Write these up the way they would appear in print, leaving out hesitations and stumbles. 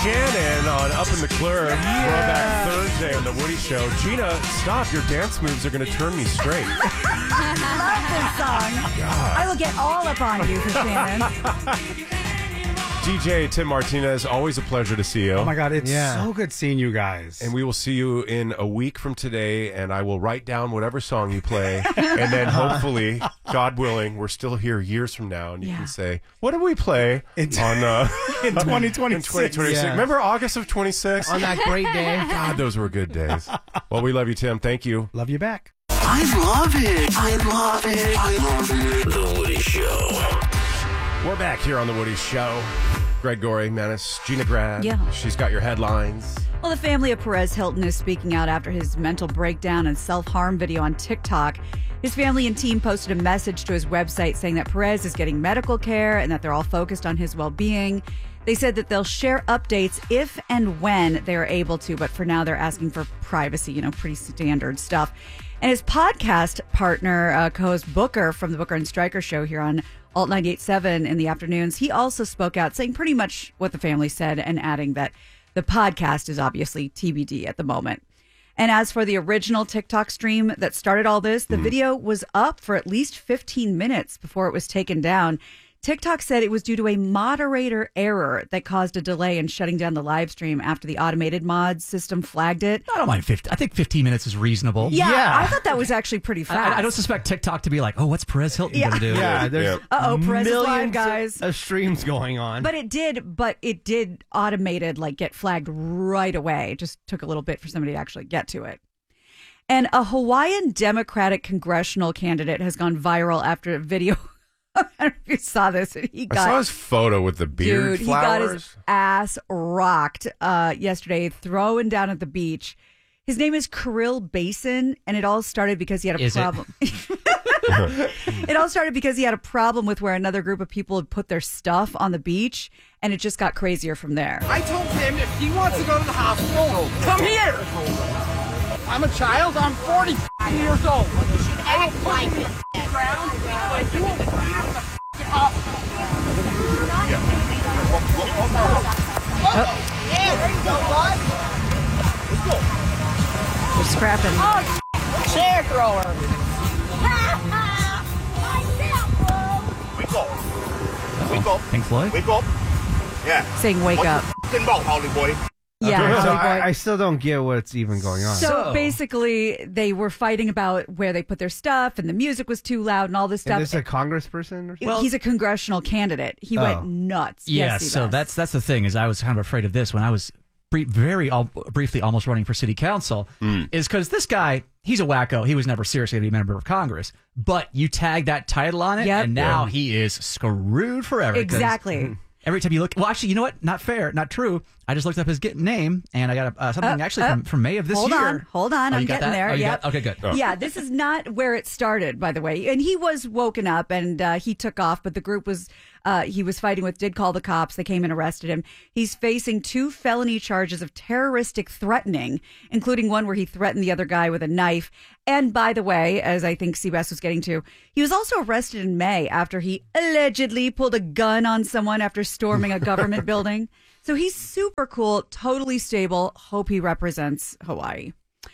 Shannon on Up in the Club. Throwback Thursday on The Woody Show. Gina, stop. Your dance moves are going to turn me straight. Love this song. God. I will get all up on you for Shannon. DJ Tim Martinez, always a pleasure to see you. Oh my God, it's so good seeing you guys. And we will see you in a week from today, and I will write down whatever song you play, and then hopefully, God willing, we're still here years from now, and you can say, what did we play in 2026? In 2026. Yeah. Remember August of 26? On that great day. God, those were good days. Well, we love you, Tim. Thank you. Love you back. I love it. I love it. I love it. The Woody Show. We're back here on The Woody Show. Greg Gorey, Menace, Gina Grad. Yeah. She's got your headlines. Well, the family of Perez Hilton is speaking out after his mental breakdown and self-harm video on TikTok. His family and team posted a message to his website saying that Perez is getting medical care and that they're all focused on his well-being. They said that they'll share updates if and when they are able to, but for now they're asking for privacy, pretty standard stuff. And his podcast partner, co-host Booker from the Booker and Stryker show here on Alt 98.7 in the afternoons, he also spoke out saying pretty much what the family said and adding that the podcast is obviously TBD at the moment. And as for the original TikTok stream that started all this, the video was up for at least 15 minutes before it was taken down. TikTok said it was due to a moderator error that caused a delay in shutting down the live stream after the automated mods system flagged it. I don't mind 50. I think 15 minutes is reasonable. Yeah. I thought that was actually pretty fast. I don't suspect TikTok to be like, oh, what's Perez Hilton going to do? Yeah, there's Perez is live, millions guys. of streams going on. But it did automated, get flagged right away. It just took a little bit for somebody to actually get to it. And a Hawaiian Democratic congressional candidate has gone viral after a video. I don't know if you saw this. I saw his photo with the beard Dude, flowers. he got his ass rocked yesterday, throwing down at the beach. His name is Kirill Basin, and it all started because he had a problem. It all started because he had a problem with where another group of people had put their stuff on the beach, and it just got crazier from there. I told him if he wants to go to the hospital, come here. I'm a child. I'm 40 years old. I don't like it. Like you won't be in the hospital. Yeah, there you go, bud. Let's go. They're scrapping. Oh, chair thrower. Wake up. Wake up. Pink Floyd? Wake up. Yeah. Saying wake up. What's about, Holly boy? Yeah. So Holly Boy. I still don't get what's even going on. So basically, they were fighting about where they put their stuff, and the music was too loud, and all this stuff. Is this a congressperson or something? He's a congressional candidate. He went nuts. Yeah, Yes, he so does. that's the thing, is I was kind of afraid of this when I was briefly almost running for city council, is because this guy, he's a wacko. He was never seriously going to be a member of Congress. But you tag that title on it, and now he is screwed forever. Exactly. Every time you look, well, actually, you know what? Not fair, not true. I just looked up his name, and I got something from May of this year. Hold on. Oh, I'm you got getting that? there. Oh, you Yep. got- okay, good. Oh. Yeah, this is not where it started, by the way. And he was woken up, and he took off, but the group he was fighting with did call the cops. They came and arrested him. He's facing 2 felony charges of terroristic threatening, including one where he threatened the other guy with a knife. And by the way, as I think Seabass was getting to, he was also arrested in May after he allegedly pulled a gun on someone after storming a government building. So he's super cool, totally stable. Hope he represents Hawaii.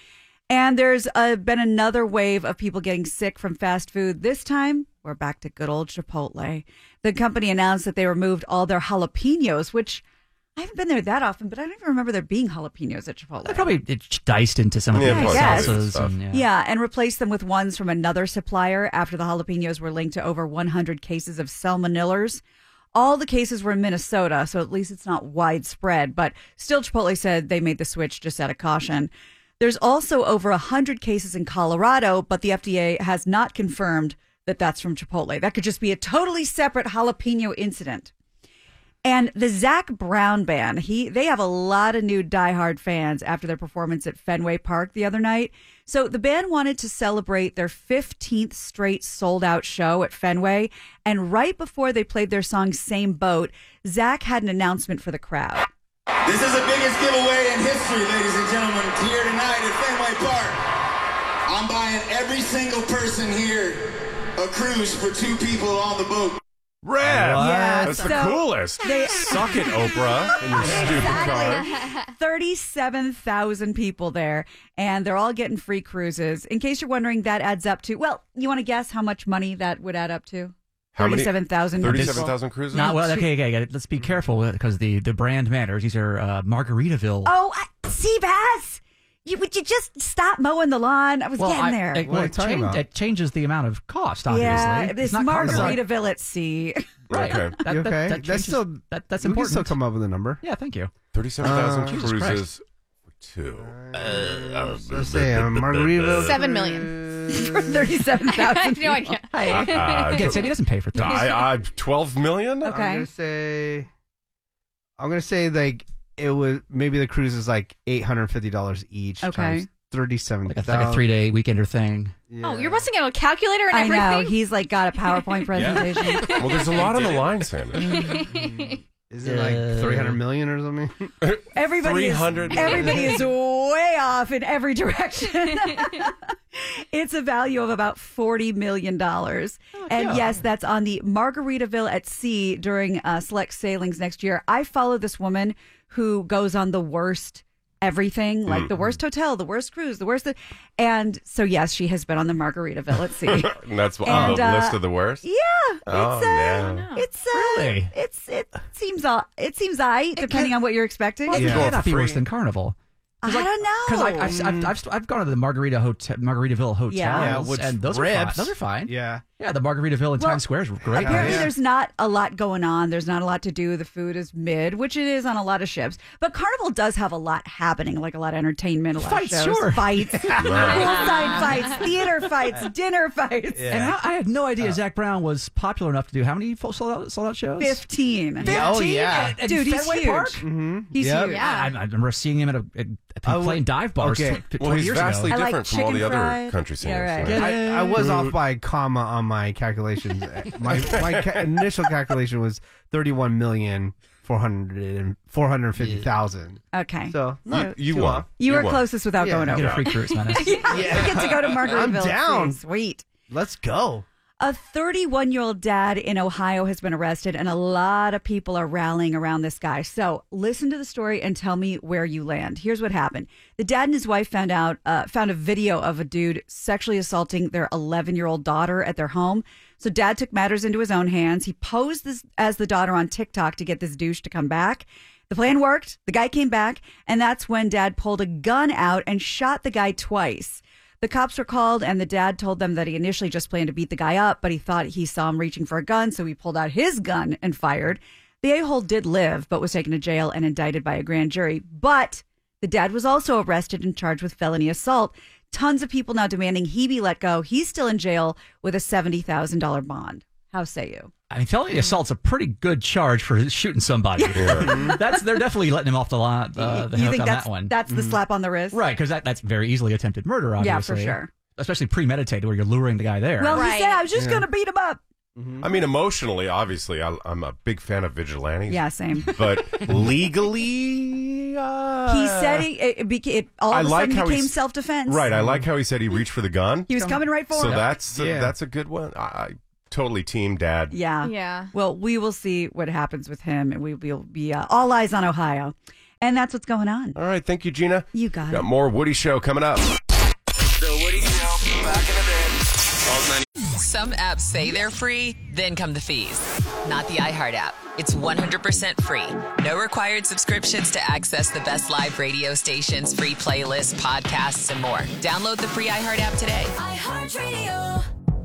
And there's been another wave of people getting sick from fast food. This time, we're back to good old Chipotle. The company announced that they removed all their jalapenos, which I haven't been there that often, but I don't even remember there being jalapenos at Chipotle. They probably it's diced into some of the probably salsas. stuff. And replaced them with ones from another supplier after the jalapenos were linked to over 100 cases of salmonellas. All the cases were in Minnesota, so at least it's not widespread. But still, Chipotle said they made the switch just out of caution. There's also over 100 cases in Colorado, but the FDA has not confirmed that that's from Chipotle. That could just be a totally separate jalapeno incident. And the Zac Brown Band, they have a lot of new diehard fans after their performance at Fenway Park the other night. So the band wanted to celebrate their 15th straight sold-out show at Fenway. And right before they played their song Same Boat, Zac had an announcement for the crowd. This is the biggest giveaway in history, ladies and gentlemen, here tonight at Fenway Park. I'm buying every single person here a cruise for 2 people on the boat. Rad. Yeah, That's the so coolest. Suck it, Oprah, in your stupid car. 37,000 people there, and they're all getting free cruises. In case you're wondering, that adds up to, well, you want to guess how much money that would add up to? How many? 37,000. 37,000 cruises? Not well. Okay. Let's be careful because the brand matters. These are Margaritaville. Oh, Seabass! Would you just stop mowing the lawn? I was getting there. It changes the amount of cost, obviously. Yeah, it's not Margaritaville at sea. Right. Okay. That's important. We can still come up with a number. Yeah, thank you. 37,000 Jesus cruises for two. Let's say Margaritaville. 7 million. For 37,000. I have no idea. Again, Sandy doesn't pay for things. 12 million? Okay. I'm gonna say like it was maybe the cruise is like $850 each. Okay. Times 37,000. Like a 3-day weekender thing. Yeah. Oh, you're busting out a calculator and everything? I know. He's like got a PowerPoint presentation. Well, there's a lot on the line, Sammy. Is it like 300 million or something? Everybody 300 everybody is way off in every direction. It's a value of about $40 million. And yes, that's on the Margaritaville at sea during select sailings next year. I follow this woman who goes on the worst everything, like the worst hotel, the worst cruise, the worst. And so, yes, she has been on the Margaritaville at sea. And that's on the list of the worst? Yeah. Oh, no. Really? It seems aight, depending on what you're expecting. Well, it cannot be worse than Carnival. I don't know. Because I've gone to the Margaritaville hotels, Yeah, and those ribs. are fine. Those are fine. Yeah. Yeah, the Margaritaville in Times Square is great. Apparently, there's not a lot going on. There's not a lot to do. The food is mid, which it is on a lot of ships. But Carnival does have a lot happening, like a lot of entertainment, a lot Fights, of shows, sure. fights, poolside fights, theater fights, dinner fights. And I had no idea Zach Brown was popular enough to do how many sold out shows? 15. Oh, yeah. Dude, he's Fenway huge. Park? Mm-hmm. He's huge. Yeah. I remember seeing him at playing dive bars. Okay. 20 Well, he's years vastly ago. I like different from all the chicken other fried. country singers. Yeah, right. so- I was off by a comma on my calculations. my initial calculation was 450,000. Okay. So You won. You were won. closest without going You over. get a free cruise, man. You get to go to Margaritaville. I'm down. Sweet. let's go. A 31-year-old dad in Ohio has been arrested, and a lot of people are rallying around this guy. So listen to the story and tell me where you land. Here's what happened. The dad and his wife found a video of a dude sexually assaulting their 11-year-old daughter at their home. So dad took matters into his own hands. He posed this as the daughter on TikTok to get this douche to come back. The plan worked. The guy came back, and that's when dad pulled a gun out and shot the guy twice. The cops were called, and the dad told them that he initially just planned to beat the guy up, but he thought he saw him reaching for a gun, so he pulled out his gun and fired. The a-hole did live, but was taken to jail and indicted by a grand jury. But the dad was also arrested and charged with felony assault. Tons of people now demanding he be let go. He's still in jail with a $70,000 bond. How say you? I mean, felony assault's a pretty good charge for shooting somebody. They're definitely letting him off the line. The you hook think on that's, that one. that's the slap on the wrist? Right, because that's very easily attempted murder, obviously. Yeah, for sure. Especially premeditated, where you're luring the guy there. Well, Right. he said, I was just going to beat him up. I mean, emotionally, obviously, I'm a big fan of vigilantes. Yeah, same. But legally, He said it all of a sudden became self-defense. Right. I like how he said he reached for the gun. He was coming right for So him. that's a good one. I totally team dad. Yeah. Yeah. Well, we will see what happens with him, and we will be all eyes on Ohio. And that's what's going on. All right. Thank you, Gina. You got Got it. more Woody Show coming up. The Woody Show. Back in the day. Some apps say they're free, then come the fees. Not the iHeart app. It's 100% free. No required subscriptions to access the best live radio stations, free playlists, podcasts, and more. Download the free iHeart app today. iHeartRadio.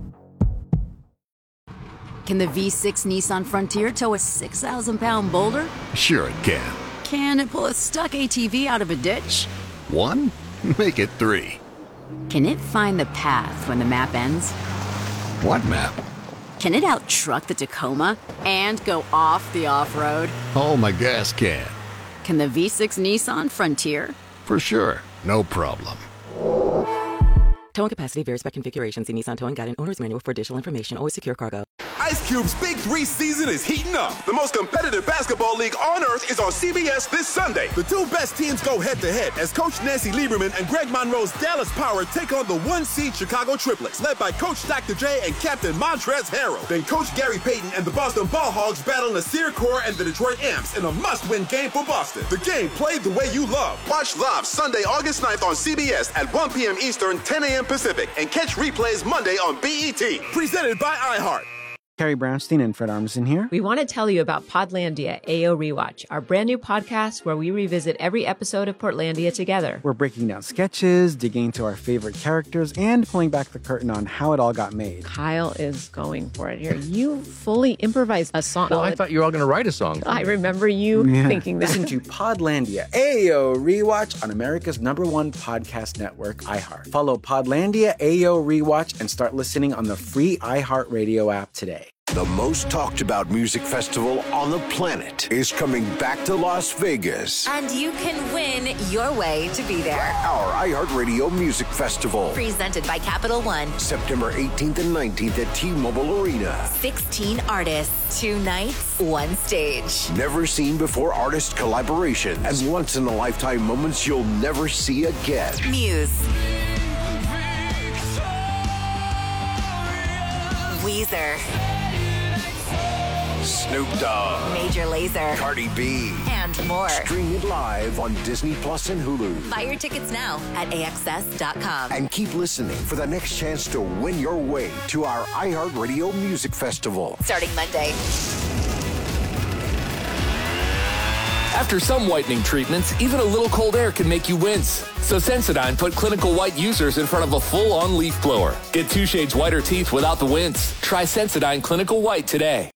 Can the V6 Nissan Frontier tow a 6,000-pound boulder? Sure it can. Can it pull a stuck ATV out of a ditch? 1? Make it 3. Can it find the path when the map ends? What map? Can it out-truck the Tacoma and go off the off-road? Oh, my gas can. Can the V6 Nissan Frontier? For sure. No problem. Towing capacity varies by configuration. See Nissan Towing Guide and Owner's Manual for additional information. Always secure cargo. I Ice Cube's Big 3 season is heating up. The most competitive basketball league on earth is on CBS this Sunday. The two best teams go head-to-head as Coach Nancy Lieberman and Greg Monroe's Dallas Power take on the 1-seed Chicago Triplets, led by Coach Dr. J and Captain Montrezl Harrell. Then Coach Gary Payton and the Boston Ball Hogs battle Nasir Kaur and the Detroit Amps in a must-win game for Boston. The game played the way you love. Watch live Sunday, August 9th on CBS at 1 p.m. Eastern, 10 a.m. Pacific, and catch replays Monday on BET. Presented by iHeart. Carrie Brownstein and Fred Armisen here. We want to tell you about Podlandia AO Rewatch, our brand new podcast where we revisit every episode of Portlandia together. We're breaking down sketches, digging into our favorite characters, and pulling back the curtain on how it all got made. Kyle is going for it here. You fully improvised a song. Well, I thought you were all going to write a song. I remember you thinking that. Listen to Podlandia AO Rewatch on America's #1 podcast network, iHeart. Follow Podlandia AO Rewatch and start listening on the free iHeartRadio app today. The most talked about music festival on the planet is coming back to Las Vegas. And you can win your way to be there. Our iHeartRadio Music Festival. Presented by Capital One. September 18th and 19th at T-Mobile Arena. 16 artists, 2 nights, 1 stage. Never seen before artist collaborations and once-in-a-lifetime moments you'll never see again. Muse. Weezer. Snoop Dogg, Major Lazer, Cardi B, and more. Stream it live on Disney Plus and Hulu. Buy your tickets now at AXS.com. And keep listening for the next chance to win your way to our iHeartRadio Music Festival. Starting Monday. After some whitening treatments, even a little cold air can make you wince. So Sensodyne put Clinical White users in front of a full-on leaf blower. Get 2 shades whiter teeth without the wince. Try Sensodyne Clinical White today.